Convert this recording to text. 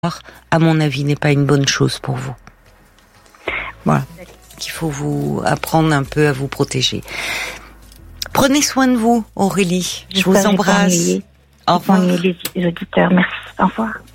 à mon avis, n'est pas une bonne chose pour vous. Voilà. Qu'il faut vous apprendre un peu à vous protéger. Prenez soin de vous, Aurélie. Je vous embrasse. Au revoir. Les auditeurs, merci. Au revoir.